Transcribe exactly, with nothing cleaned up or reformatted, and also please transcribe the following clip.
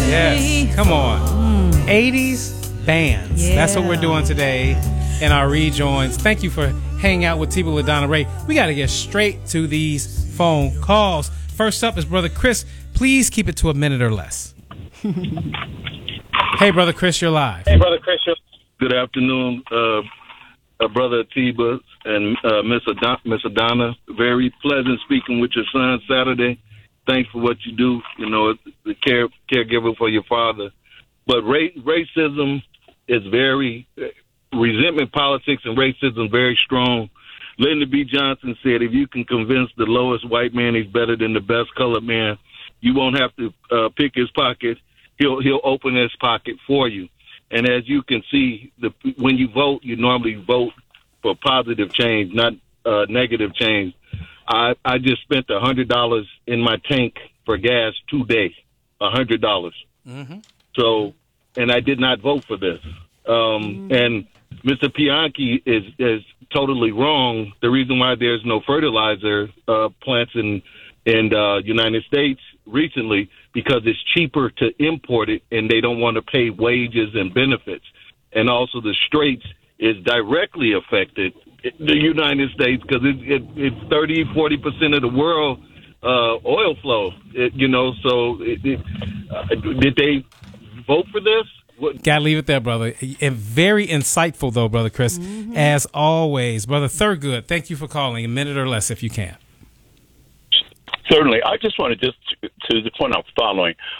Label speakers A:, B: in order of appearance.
A: Yes, come on. Mm. eighties bands. Yeah. That's what we're doing today in our rejoins. Thank you for hanging out with T-Boo with Donna Ray. We got to get straight to these phone calls. First up is Brother Chris. Please keep it to a minute or less. Hey, Brother Chris, you're live.
B: Hey, Brother Chris. You're- Good afternoon, uh, uh, Brother Atiba and uh, Miss Adon- Miss Adonna. Very pleasant speaking with your son Saturday. Thanks for what you do. You know, the care caregiver for your father. But ra- racism is very resentment politics and racism very strong. Lyndon B. Johnson said, "If you can convince the lowest white man he's better than the best colored man, you won't have to uh, pick his pocket. He'll he'll open his pocket for you." And as you can see, the, when you vote, you normally vote for positive change, not uh, negative change. I, I just spent one hundred dollars in my tank for gas today, one hundred dollars. Mm-hmm. So, and I did not vote for this. Um, mm-hmm. And Mister Bianchi is, is totally wrong. The reason why there's no fertilizer uh, plants in in uh, United States recently, because it's cheaper to import it and they don't want to pay wages and benefits. And also the Straits is directly affected, the United States, because it, it, it's thirty, forty percent of the world uh, oil flow, it, you know, so it, it, uh, did they vote for this? What?
A: Gotta leave it there, brother. And very insightful, though, Brother Chris, mm-hmm. as always. Brother Thurgood, thank you for calling. A minute or less if you can.
C: Certainly. I just want to just to the point I'm following.